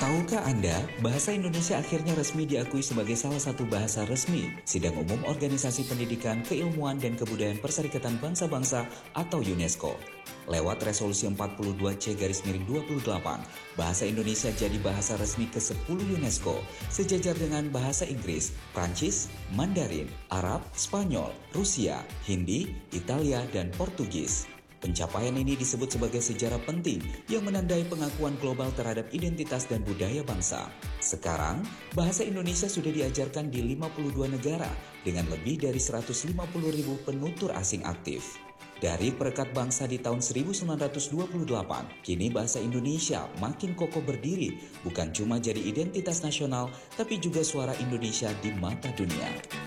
Tahukah Anda, bahasa Indonesia akhirnya resmi diakui sebagai salah satu bahasa resmi Sidang Umum Organisasi Pendidikan, Keilmuan, dan Kebudayaan Perserikatan Bangsa-Bangsa atau UNESCO. Lewat resolusi 42C-28, bahasa Indonesia jadi bahasa resmi ke-10 UNESCO, sejajar dengan bahasa Inggris, Prancis, Mandarin, Arab, Spanyol, Rusia, Hindi, Italia, dan Portugis. Pencapaian ini disebut sebagai sejarah penting yang menandai pengakuan global terhadap identitas dan budaya bangsa. Sekarang, bahasa Indonesia sudah diajarkan di 52 negara dengan lebih dari 150.000 penutur asing aktif. Dari Perekat Bangsa di tahun 1928, kini bahasa Indonesia makin kokoh berdiri, bukan cuma jadi identitas nasional, tapi juga suara Indonesia di mata dunia.